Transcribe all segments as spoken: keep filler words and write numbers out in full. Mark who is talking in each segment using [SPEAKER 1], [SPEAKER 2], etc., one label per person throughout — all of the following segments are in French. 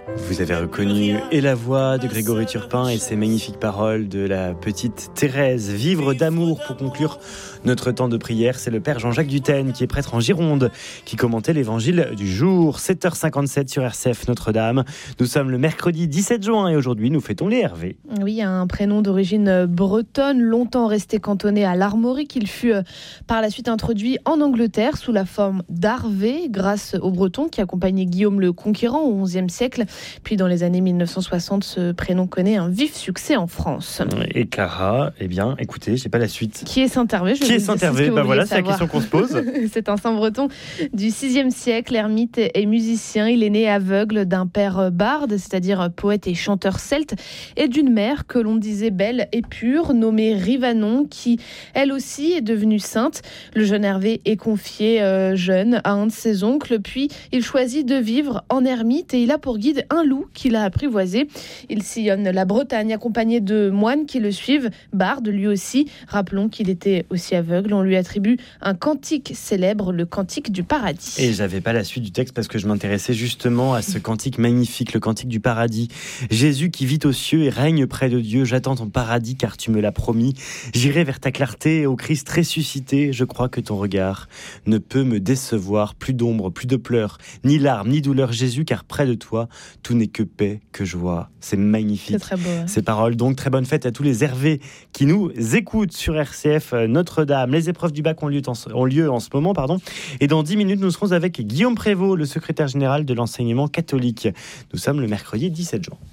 [SPEAKER 1] Vous avez reconnu et la voix de Grégory Turpin et ces magnifiques paroles de la petite Thérèse. Vivre d'amour pour conclure notre temps de prière. C'est le Père Jean-Jacques Dutène qui est prêtre en Gironde qui commentait l'évangile du jour. sept heures cinquante-sept sur R C F Notre-Dame. Nous sommes le mercredi dix-sept juin et aujourd'hui nous fêtons les Hervé.
[SPEAKER 2] Oui, un prénom d'origine bretonne, longtemps resté cantonné à l'Armorique. Il fut par la suite introduit en Angleterre sous la forme d'Harvé grâce aux Bretons qui accompagnaient Guillaume le Conquérant au onzième siècle. Puis dans les années mille neuf cent soixante, ce prénom connaît un vif succès en France.
[SPEAKER 1] Et Clara, eh bien, écoutez, j'ai pas la suite.
[SPEAKER 2] Qui est Saint-Hervé?
[SPEAKER 1] Qui est Saint-Hervé? Bah voilà, c'est la question qu'on se pose.
[SPEAKER 2] C'est un saint breton du sixième siècle, ermite et musicien. Il est né aveugle d'un père barde, c'est-à-dire poète et chanteur celte, et d'une mère que l'on disait belle et pure, nommée Rivanon, qui elle aussi est devenue sainte. Le jeune Hervé est confié euh, jeune à un de ses oncles, puis il choisit de vivre en ermite et il a pour guide un loup qu'il a apprivoisé. Il sillonne la Bretagne accompagné de moines qui le suivent, barde lui aussi. Rappelons qu'il était aussi aveugle. On lui attribue un cantique célèbre, le cantique du paradis.
[SPEAKER 1] Et j'avais pas la suite du texte parce que je m'intéressais justement à ce cantique magnifique, le cantique du paradis. Jésus qui vit aux cieux et règne près de Dieu, j'attends ton paradis car tu me l'as promis. J'irai vers ta clarté, ô Christ ressuscité. Je crois que ton regard ne peut me décevoir. Plus d'ombre, plus de pleurs, ni larmes, ni douleur, Jésus, car près de toi, tout n'est que paix, que joie. C'est magnifique.
[SPEAKER 2] C'est très beau. Hein.
[SPEAKER 1] Ces paroles. Donc, très bonne fête à tous les Hervé qui nous écoutent sur R C F Notre-Dame. Les épreuves du bac ont lieu en, ont lieu en ce moment, pardon. Et dans dix minutes, nous serons avec Guillaume Prévost, le secrétaire général de l'enseignement catholique. Nous sommes le mercredi dix-sept juin.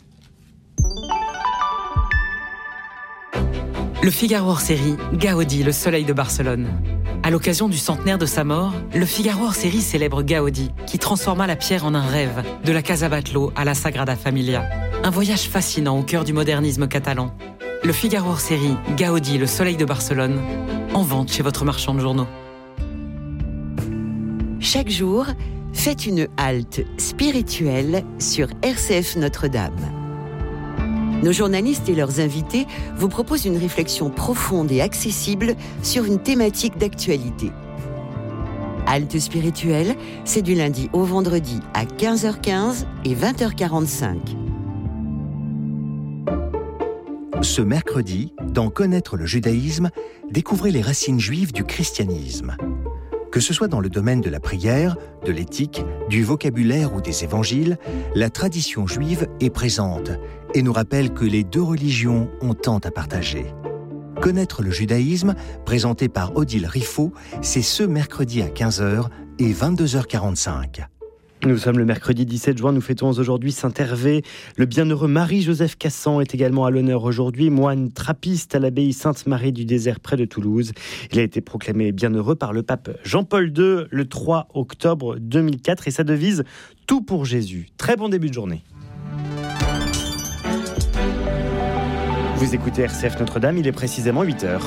[SPEAKER 3] Le Figaro hors-série, Gaudi, le soleil de Barcelone. À l'occasion du centenaire de sa mort, le Figaro hors-série célèbre Gaudi, qui transforma la pierre en un rêve, de la Casa Batlló à la Sagrada Familia. Un voyage fascinant au cœur du modernisme catalan. Le Figaro hors-série, Gaudi, le soleil de Barcelone, en vente chez votre marchand de journaux.
[SPEAKER 4] Chaque jour, faites une halte spirituelle sur R C F Notre-Dame. Nos journalistes et leurs invités vous proposent une réflexion profonde et accessible sur une thématique d'actualité. Halte spirituelle, c'est du lundi au vendredi à quinze heures quinze et vingt heures quarante-cinq.
[SPEAKER 5] Ce mercredi, dans Connaître le judaïsme, découvrez les racines juives du christianisme. Que ce soit dans le domaine de la prière, de l'éthique, du vocabulaire ou des évangiles, la tradition juive est présente et nous rappelle que les deux religions ont tant à partager. Connaître le judaïsme, présenté par Odile Riffaut, c'est ce mercredi à quinze heures et vingt-deux heures quarante-cinq.
[SPEAKER 1] Nous sommes le mercredi dix-sept juin, nous fêtons aujourd'hui Saint-Hervé. Le bienheureux Marie-Joseph Cassan est également à l'honneur aujourd'hui, moine trappiste à l'abbaye Sainte-Marie du Désert près de Toulouse. Il a été proclamé bienheureux par le pape Jean-Paul deux le trois octobre deux mille quatre et sa devise « Tout pour Jésus ». Très bon début de journée. Vous écoutez R C F Notre-Dame, il est précisément huit heures.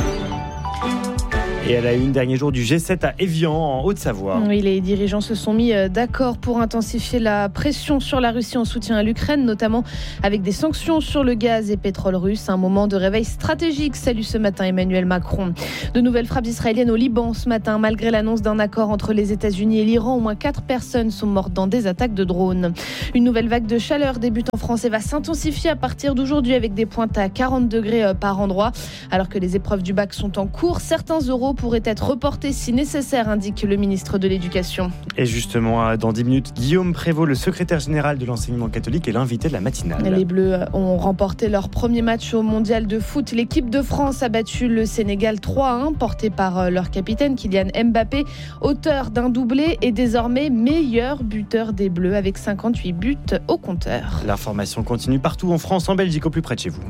[SPEAKER 1] Et à la une, dernier jour du G sept à Évian, en Haute-Savoie.
[SPEAKER 2] Oui, les dirigeants se sont mis d'accord pour intensifier la pression sur la Russie en soutien à l'Ukraine, notamment avec des sanctions sur le gaz et pétrole russe. Un moment de réveil stratégique, salue ce matin Emmanuel Macron. De nouvelles frappes israéliennes au Liban ce matin. Malgré l'annonce d'un accord entre les États-Unis et l'Iran, au moins quatre personnes sont mortes dans des attaques de drones. Une nouvelle vague de chaleur débute en France et va s'intensifier à partir d'aujourd'hui avec des pointes à quarante degrés par endroit. Alors que les épreuves du bac sont en cours, certains euros pourrait être reporté si nécessaire, indique le ministre de l'Éducation.
[SPEAKER 1] Et justement, dans dix minutes, Guillaume Prévost, le secrétaire général de l'enseignement catholique, est l'invité de la matinale.
[SPEAKER 2] Les Bleus ont remporté leur premier match au mondial de foot. L'équipe de France a battu le Sénégal trois à un, porté par leur capitaine Kylian Mbappé, auteur d'un doublé et désormais meilleur buteur des Bleus avec cinquante-huit buts au compteur.
[SPEAKER 1] L'information continue partout en France, en Belgique, au plus près de chez vous.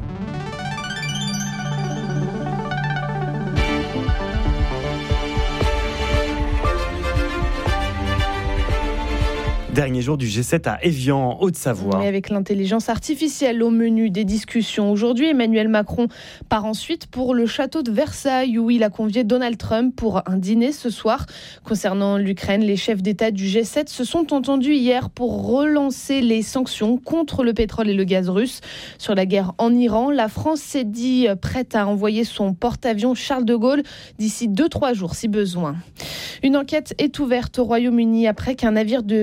[SPEAKER 1] Dernier jour du G sept à Évian, en Haute-Savoie.
[SPEAKER 2] Et avec l'intelligence artificielle au menu des discussions aujourd'hui, Emmanuel Macron part ensuite pour le château de Versailles où il a convié Donald Trump pour un dîner ce soir. Concernant l'Ukraine, les chefs d'État du G sept se sont entendus hier pour relancer les sanctions contre le pétrole et le gaz russe. Sur la guerre en Iran, la France s'est dit prête à envoyer son porte-avions Charles de Gaulle d'ici deux à trois jours si besoin. Une enquête est ouverte au Royaume-Uni après qu'un navire de guerre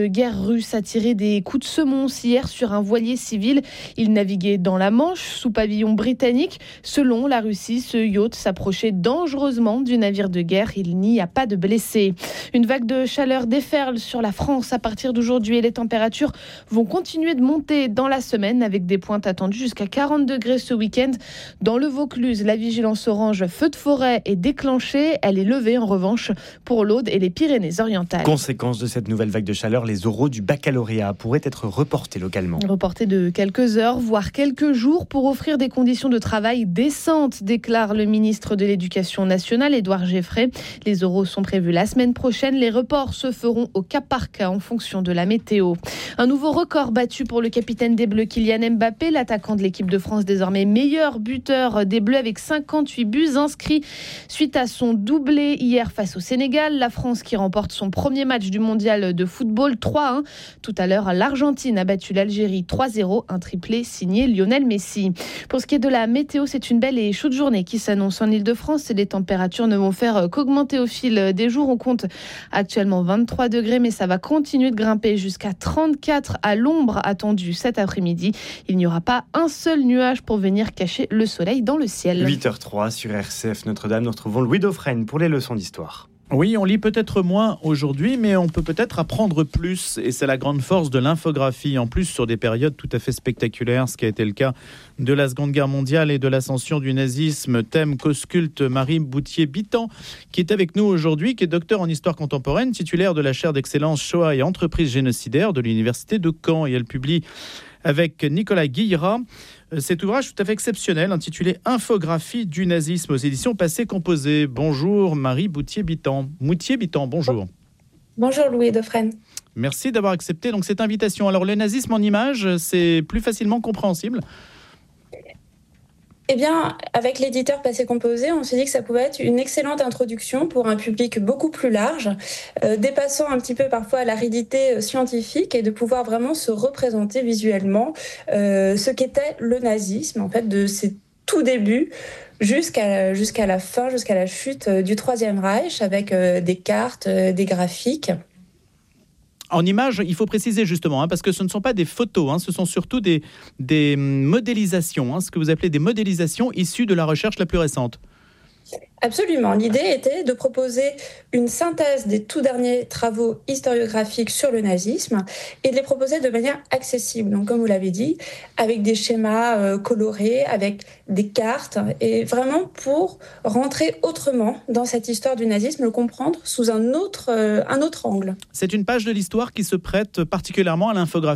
[SPEAKER 2] russe a tiré des coups de semonce hier sur un voilier civil. Il naviguait dans la Manche sous pavillon britannique. Selon la Russie, ce yacht s'approchait dangereusement du navire de guerre. Il n'y a pas de blessés. Une vague de chaleur déferle sur la France à partir d'aujourd'hui et les températures vont continuer de monter dans la semaine avec des pointes attendues jusqu'à quarante degrés ce week-end. Dans le Vaucluse, la vigilance orange feu de forêt est déclenchée. Elle est levée en revanche pour l'Aude et les Pyrénées-Orientales.
[SPEAKER 1] Conséquence de cette nouvelle vague de chaleur, les oraux du baccalauréat pourraient être reportés localement.
[SPEAKER 2] Reportés de quelques heures, voire quelques jours pour offrir des conditions de travail décentes, déclare le ministre de l'Éducation nationale, Édouard Geffray. Les oraux sont prévus la semaine prochaine. Les reports se feront au cas par cas en fonction de la météo. Un nouveau record battu pour le capitaine des Bleus, Kylian Mbappé, l'attaquant de l'équipe de France, désormais meilleur buteur des Bleus avec cinquante-huit buts inscrits suite à son doublé hier face au Sénégal. La France qui remporte son premier match du mondial de football trois à un. Tout à l'heure, l'Argentine a battu l'Algérie trois zéro, un triplé signé Lionel Messi. Pour ce qui est de la météo, c'est une belle et chaude journée qui s'annonce en Île-de-France. Les températures ne vont faire qu'augmenter au fil des jours. On compte actuellement vingt-trois degrés, mais ça va continuer de grimper jusqu'à trente-quatre à l'ombre attendue cet après-midi. Il n'y aura pas un seul nuage pour venir cacher le soleil dans le ciel.
[SPEAKER 1] huit heures zéro trois sur R C F Notre-Dame, nous retrouvons Louis Dauphren pour les leçons d'histoire.
[SPEAKER 6] Oui, on lit peut-être moins aujourd'hui, mais on peut peut-être apprendre plus. Et c'est la grande force de l'infographie, en plus sur des périodes tout à fait spectaculaires, ce qui a été le cas de la Seconde Guerre mondiale et de l'ascension du nazisme, thème qu'ausculte Marie Bouthier-Bitan, qui est avec nous aujourd'hui, qui est docteur en histoire contemporaine, titulaire de la chaire d'excellence Shoah et entreprises génocidaires de l'université de Caen. Et elle publie avec Nicolas Guillera cet ouvrage tout à fait exceptionnel intitulé « Infographie du nazisme » aux éditions Passé Composé. Bonjour Marie Bouthier-Bitan. Moutier-Bitan, bonjour.
[SPEAKER 7] Bonjour Louis Dauphren.
[SPEAKER 6] Merci d'avoir accepté donc cette invitation. Alors le nazisme en images, c'est plus facilement compréhensible ?
[SPEAKER 7] Eh bien, avec l'éditeur Passé Composé, on s'est dit que ça pouvait être une excellente introduction pour un public beaucoup plus large, euh, dépassant un petit peu parfois l'aridité scientifique et de pouvoir vraiment se représenter visuellement euh, ce qu'était le nazisme, en fait, de ses tout débuts jusqu'à, jusqu'à la fin, jusqu'à la chute du Troisième Reich, avec euh, des cartes, euh, des graphiques.
[SPEAKER 6] En images, il faut préciser justement, hein, parce que ce ne sont pas des photos, hein, ce sont surtout des, des modélisations, hein, ce que vous appelez des modélisations issues de la recherche la plus récente.
[SPEAKER 7] Absolument. L'idée était de proposer une synthèse des tout derniers travaux historiographiques sur le nazisme et de les proposer de manière accessible. Donc, comme vous l'avez dit, avec des schémas euh, colorés, avec des cartes, et vraiment pour rentrer autrement dans cette histoire du nazisme, le comprendre sous un autre, euh, un autre angle.
[SPEAKER 6] C'est une page de l'histoire qui se prête particulièrement à l'infographie ?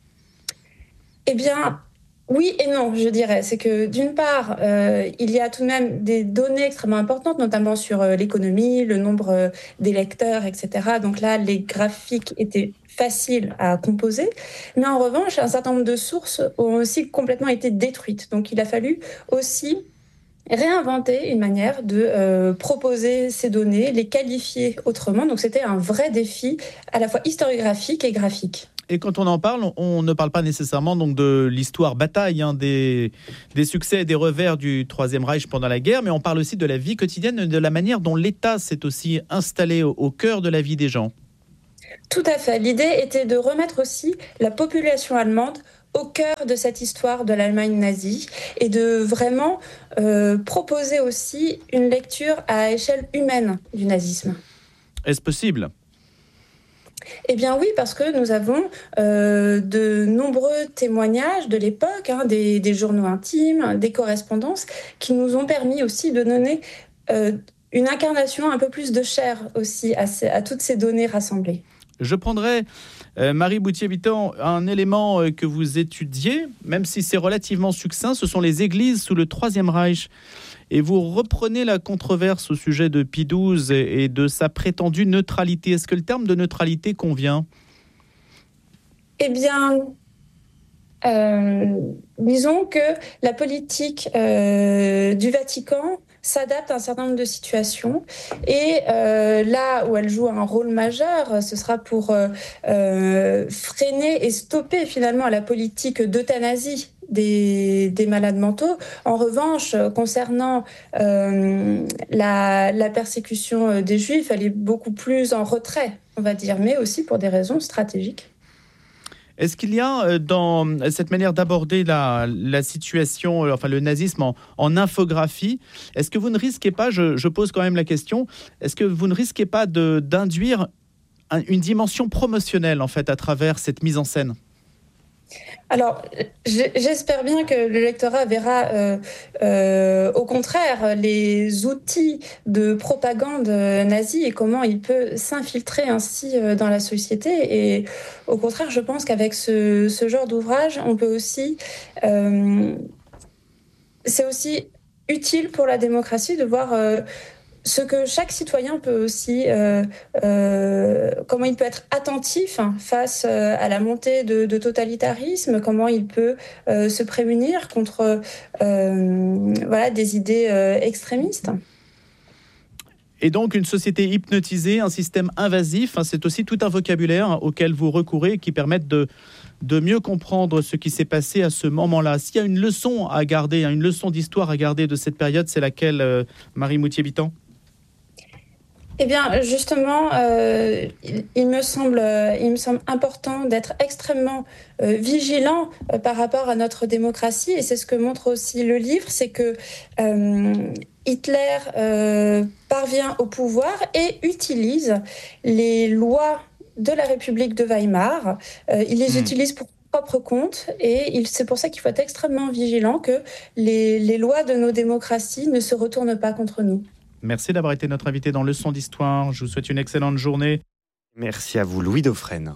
[SPEAKER 7] Eh bien... Oui et non, je dirais. C'est que d'une part, euh, il y a tout de même des données extrêmement importantes, notamment sur euh, l'économie, le nombre euh, d'électeurs, et cetera. Donc là, les graphiques étaient faciles à composer. Mais en revanche, un certain nombre de sources ont aussi complètement été détruites. Donc il a fallu aussi réinventer une manière de euh, proposer ces données, les qualifier autrement. Donc c'était un vrai défi à la fois historiographique et graphique.
[SPEAKER 6] Et quand on en parle, on ne parle pas nécessairement donc de l'histoire bataille, hein, des, des succès et des revers du Troisième Reich pendant la guerre, mais on parle aussi de la vie quotidienne, de la manière dont l'État s'est aussi installé au, au cœur de la vie des gens.
[SPEAKER 7] Tout à fait. L'idée était de remettre aussi la population allemande au cœur de cette histoire de l'Allemagne nazie et de vraiment euh, proposer aussi une lecture à échelle humaine du nazisme.
[SPEAKER 6] Est-ce possible ?
[SPEAKER 7] Eh bien oui, parce que nous avons euh, de nombreux témoignages de l'époque, hein, des, des journaux intimes, des correspondances, qui nous ont permis aussi de donner euh, une incarnation, un peu plus de chair aussi à, ces, à toutes ces données rassemblées.
[SPEAKER 6] Je prendrai, euh, Marie Bouthier-Bitan, un élément euh, que vous étudiez, même si c'est relativement succinct, ce sont les églises sous le Troisième Reich. Et vous reprenez la controverse au sujet de Pie douze et, et de sa prétendue neutralité. Est-ce que le terme de neutralité convient ?
[SPEAKER 7] Eh bien, euh, disons que la politique euh, du Vatican s'adapte à un certain nombre de situations. Et euh, là où elle joue un rôle majeur, ce sera pour euh, euh, freiner et stopper finalement la politique d'euthanasie Des, des malades mentaux. En revanche, concernant euh, la, la persécution des Juifs, elle est beaucoup plus en retrait, on va dire, mais aussi pour des raisons stratégiques.
[SPEAKER 6] Est-ce qu'il y a dans cette manière d'aborder la, la situation, enfin le nazisme en, en infographie, est-ce que vous ne risquez pas, je, je pose quand même la question, est-ce que vous ne risquez pas de, d'induire un, une dimension promotionnelle en fait à travers cette mise en scène ?
[SPEAKER 7] Alors, j'espère bien que le lectorat verra, euh, euh, au contraire, les outils de propagande nazie et comment il peut s'infiltrer ainsi dans la société. Et au contraire, je pense qu'avec ce, ce genre d'ouvrage, on peut aussi... Euh, c'est aussi utile pour la démocratie de voir... Euh, ce que chaque citoyen peut aussi, euh, euh, comment il peut être attentif face à la montée de, de totalitarisme, comment il peut euh, se prémunir contre euh, voilà, des idées euh, extrémistes.
[SPEAKER 6] Et donc une société hypnotisée, un système invasif, hein, c'est aussi tout un vocabulaire auquel vous recourez qui permettent de, de mieux comprendre ce qui s'est passé à ce moment-là. S'il y a une leçon à garder, hein, une leçon d'histoire à garder de cette période, c'est laquelle, euh, Marie Moutier-Bitan ?
[SPEAKER 7] Eh bien, justement, euh, il, il, me semble, il me semble important d'être extrêmement euh, vigilant euh, par rapport à notre démocratie. Et c'est ce que montre aussi le livre, c'est que euh, Hitler euh, parvient au pouvoir et utilise les lois de la République de Weimar. Euh, il les mmh. utilise pour propre compte et il, c'est pour ça qu'il faut être extrêmement vigilant que les, les lois de nos démocraties ne se retournent pas contre nous.
[SPEAKER 6] Merci d'avoir été notre invité dans Leçon d'Histoire. Je vous souhaite une excellente journée.
[SPEAKER 1] Merci à vous, Louis Dauphren.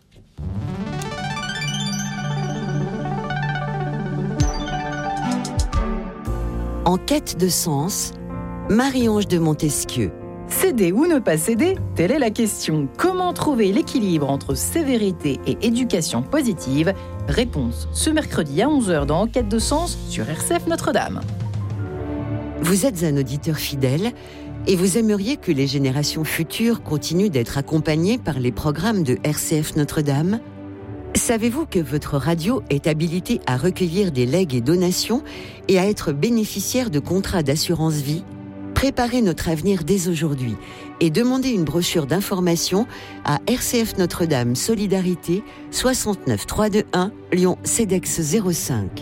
[SPEAKER 4] En quête de sens, Marie-Ange de Montesquieu.
[SPEAKER 8] Céder ou ne pas céder, telle est la question. Comment trouver l'équilibre entre sévérité et éducation positive ? Réponse ce mercredi à onze heures dans En quête de sens sur R C F Notre-Dame.
[SPEAKER 4] Vous êtes un auditeur fidèle et vous aimeriez que les générations futures continuent d'être accompagnées par les programmes de R C F Notre-Dame ? Savez-vous que votre radio est habilitée à recueillir des legs et donations et à être bénéficiaire de contrats d'assurance vie ? Préparez notre avenir dès aujourd'hui et demandez une brochure d'information à R C F Notre-Dame Solidarité soixante-neuf trois cent vingt-et-un Lyon CEDEX zéro cinq.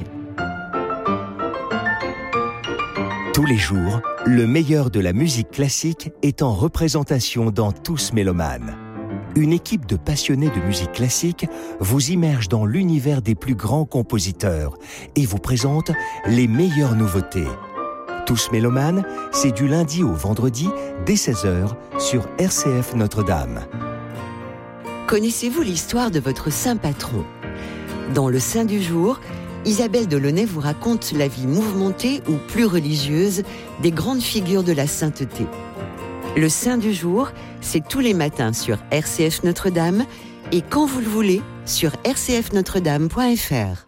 [SPEAKER 5] Tous les jours, le meilleur de la musique classique est en représentation dans Tous Mélomanes. Une équipe de passionnés de musique classique vous immerge dans l'univers des plus grands compositeurs et vous présente les meilleures nouveautés. Tous Mélomanes, c'est du lundi au vendredi dès seize heures sur R C F Notre-Dame.
[SPEAKER 4] Connaissez-vous l'histoire de votre saint patron ? Dans le Saint du jour, Isabelle Delaunay vous raconte la vie mouvementée ou plus religieuse des grandes figures de la sainteté. Le Saint du jour, c'est tous les matins sur R C F Notre-Dame et quand vous le voulez sur r c f notre dame point f r.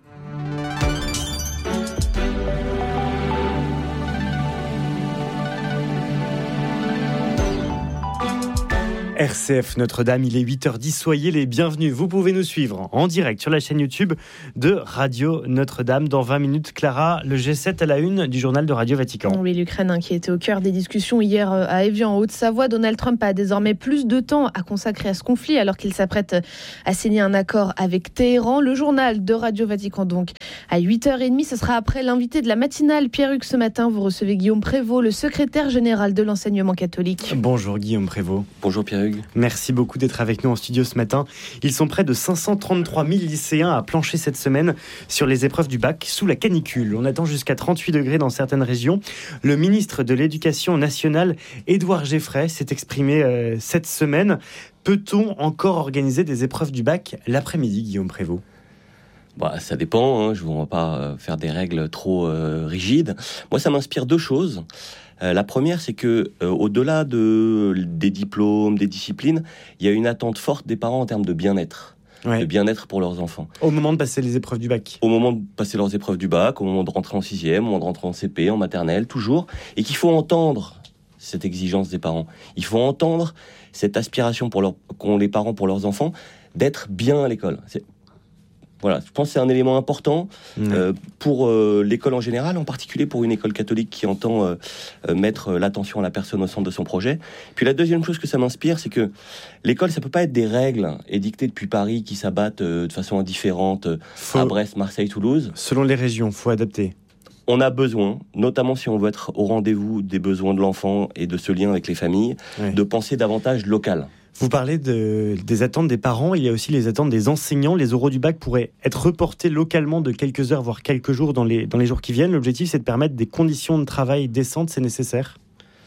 [SPEAKER 1] R C F Notre-Dame, il est huit heures dix, soyez les bienvenus. Vous pouvez nous suivre en direct sur la chaîne YouTube de Radio Notre-Dame. Dans vingt minutes, Clara, le G sept à la une du journal de Radio Vatican.
[SPEAKER 2] Oui, l'Ukraine hein, qui était au cœur des discussions hier à Évian, en Haute-Savoie. Donald Trump a désormais plus de temps à consacrer à ce conflit alors qu'il s'apprête à signer un accord avec Téhéran. Le journal de Radio Vatican donc à huit heures trente, ce sera après l'invité de la matinale Pierre-Hugues ce matin. Vous recevez Guillaume Prévost, le secrétaire général de l'enseignement catholique.
[SPEAKER 1] Bonjour Guillaume Prévost.
[SPEAKER 9] Bonjour Pierre-Hugues.
[SPEAKER 1] Merci beaucoup d'être avec nous en studio ce matin. Ils sont près de cinq cent trente-trois mille lycéens à plancher cette semaine sur les épreuves du bac sous la canicule. On attend jusqu'à trente-huit degrés dans certaines régions. Le ministre de l'Éducation nationale, Édouard Geffray, s'est exprimé euh, cette semaine. Peut-on encore organiser des épreuves du bac l'après-midi, Guillaume Prévost ?
[SPEAKER 9] Bah, ça dépend, hein. Je ne vais pas faire des règles trop euh, rigides. Moi, ça m'inspire deux choses. Euh, la première, c'est que euh, au-delà de, des diplômes, des disciplines, il y a une attente forte des parents en termes de bien-être, ouais. de bien-être pour leurs enfants.
[SPEAKER 1] Au moment de passer les épreuves du bac.
[SPEAKER 9] Au moment de passer leurs épreuves du bac, au moment de rentrer en sixième, au moment de rentrer en C P, en maternelle, toujours. Et qu'il faut entendre cette exigence des parents. Il faut entendre cette aspiration pour leur, qu'ont les parents pour leurs enfants d'être bien à l'école. C'est Voilà, je pense que c'est un élément important
[SPEAKER 1] Mmh.
[SPEAKER 9] euh, pour euh, l'école en général, en particulier pour une école catholique qui entend euh, euh, mettre l'attention à la personne au centre de son projet. Puis la deuxième chose que ça m'inspire, c'est que l'école, ça peut pas être des règles édictées depuis Paris qui s'abattent euh, de façon indifférente euh,
[SPEAKER 1] Faut-
[SPEAKER 9] à Brest, Marseille, Toulouse.
[SPEAKER 1] Selon les régions, faut adapter.
[SPEAKER 9] On a besoin, notamment si on veut être au rendez-vous des besoins de l'enfant et de ce lien avec les familles,
[SPEAKER 1] Ouais.
[SPEAKER 9] de penser davantage local.
[SPEAKER 1] Vous parlez de, des attentes des parents, il y a aussi les attentes des enseignants. Les oraux du bac pourraient être reportés localement de quelques heures, voire quelques jours dans les, dans les jours qui viennent. L'objectif, c'est de permettre des conditions de travail décentes, c'est nécessaire.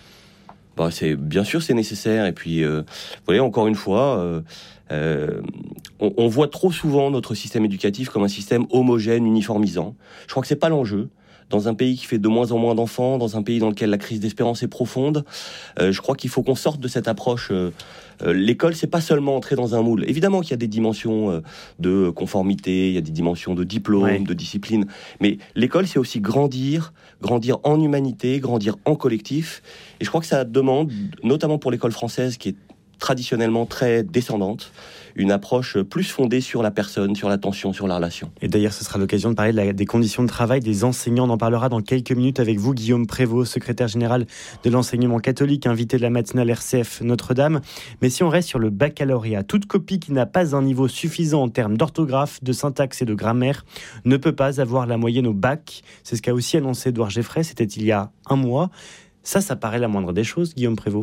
[SPEAKER 9] Bah, c'est, bien sûr, c'est nécessaire. Et puis, euh, vous voyez, encore une fois, euh, euh, on, on voit trop souvent notre système éducatif comme un système homogène, uniformisant. Je crois que c'est pas l'enjeu. Dans un pays qui fait de moins en moins d'enfants, dans un pays dans lequel la crise d'espérance est profonde, euh, je crois qu'il faut qu'on sorte de cette approche. Euh, euh, l'école, c'est pas seulement entrer dans un moule. Évidemment qu'il y a des dimensions euh, de conformité, il y a des dimensions de diplôme,
[SPEAKER 1] Ouais.
[SPEAKER 9] de discipline. Mais l'école, c'est aussi grandir, grandir en humanité, grandir en collectif. Et je crois que ça demande, notamment pour l'école française, qui est traditionnellement très descendante, une approche plus fondée sur la personne, sur l'attention, sur la relation.
[SPEAKER 1] Et d'ailleurs, ce sera l'occasion de parler de la- des conditions de travail des enseignants. On en parlera dans quelques minutes avec vous, Guillaume Prévost, secrétaire général de l'enseignement catholique, invité de la matinale R C F Notre-Dame. Mais si on reste sur le baccalauréat, toute copie qui n'a pas un niveau suffisant en termes d'orthographe, de syntaxe et de grammaire ne peut pas avoir la moyenne au bac. C'est ce qu'a aussi annoncé Édouard Geffray, c'était il y a un mois. Ça, ça paraît la moindre des choses, Guillaume Prévost.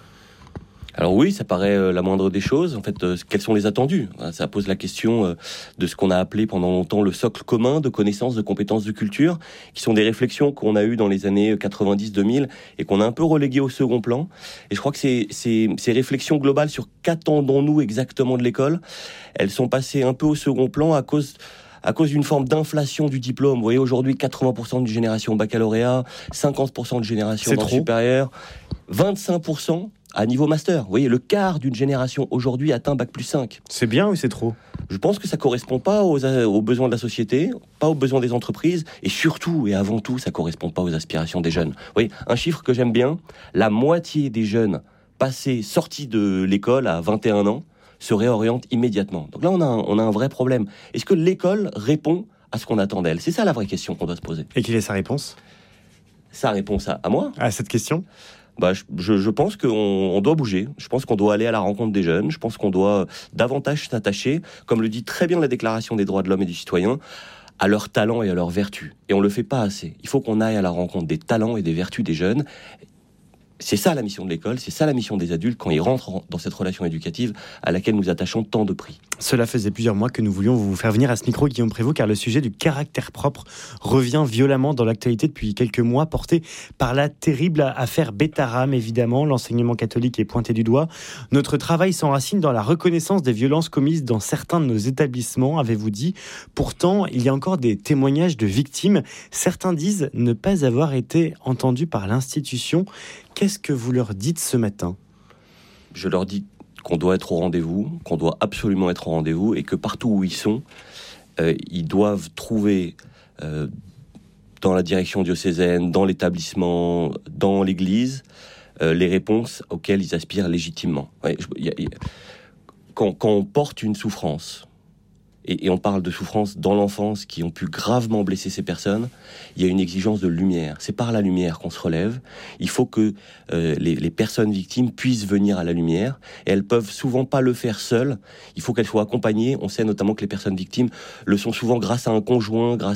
[SPEAKER 9] Alors oui, ça paraît euh, la moindre des choses. En fait, euh, quels sont les attendus ? Ça pose la question euh, de ce qu'on a appelé pendant longtemps le socle commun de connaissances, de compétences, de culture, qui sont des réflexions qu'on a eues dans les années quatre-vingt-dix deux mille et qu'on a un peu reléguées au second plan. Et je crois que ces, ces, ces réflexions globales sur qu'attendons-nous exactement de l'école, elles sont passées un peu au second plan à cause... à cause d'une forme d'inflation du diplôme. Vous voyez, aujourd'hui, quatre-vingts pour cent de génération baccalauréat, cinquante pour cent de génération
[SPEAKER 1] C'est
[SPEAKER 9] dans le
[SPEAKER 1] trop.
[SPEAKER 9] supérieur, vingt-cinq pour cent à niveau master. Vous voyez, le quart d'une génération aujourd'hui atteint bac plus cinq.
[SPEAKER 1] C'est bien ou c'est trop ?
[SPEAKER 9] Je pense que ça correspond pas aux, aux besoins de la société, pas aux besoins des entreprises, et surtout et avant tout, ça correspond pas aux aspirations des jeunes. Vous voyez, un chiffre que j'aime bien, la moitié des jeunes passés, sortis de l'école à vingt et un ans, se réorientent immédiatement. Donc là, on a un, on a un vrai problème. Est-ce que l'école répond à ce qu'on attend d'elle ? C'est ça la vraie question qu'on doit se poser.
[SPEAKER 1] Et quelle est sa réponse
[SPEAKER 9] Sa réponse à, à moi ?
[SPEAKER 1] à cette question ?
[SPEAKER 9] Bah, je, je, je pense qu'on on doit bouger. Je pense qu'on doit aller à la rencontre des jeunes. Je pense qu'on doit davantage s'attacher, comme le dit très bien la Déclaration des droits de l'homme et du citoyen, à leurs talents et à leurs vertus. Et on le fait pas assez. Il faut qu'on aille à la rencontre des talents et des vertus des jeunes. C'est ça la mission de l'école, c'est ça la mission des adultes quand ils rentrent dans cette relation éducative à laquelle nous attachons tant de prix.
[SPEAKER 1] Cela faisait plusieurs mois que nous voulions vous faire venir à ce micro, Guillaume Prévost, car le sujet du caractère propre revient violemment dans l'actualité depuis quelques mois, porté par la terrible affaire Betaram, évidemment. L'enseignement catholique est pointé du doigt. Notre travail s'enracine dans la reconnaissance des violences commises dans certains de nos établissements, avez-vous dit. Pourtant, il y a encore des témoignages de victimes. Certains disent ne pas avoir été entendus par l'institution. Qu'est-ce que vous leur dites ce matin ?
[SPEAKER 9] Je leur dis qu'on doit être au rendez-vous, qu'on doit absolument être au rendez-vous et que partout où ils sont, euh, ils doivent trouver euh, dans la direction diocésaine, dans l'établissement, dans l'église, euh, les réponses auxquelles ils aspirent légitimement. Ouais, je, y a, y a, quand, quand on porte une souffrance, et, et on parle de souffrances dans l'enfance qui ont pu gravement blesser ces personnes, il y a une exigence de lumière. C'est par la lumière qu'on se relève. Il faut que euh, les, les personnes victimes puissent venir à la lumière. Et elles peuvent souvent pas le faire seules. Il faut qu'elles soient accompagnées. On sait notamment que les personnes victimes le sont souvent grâce à un conjoint, grâce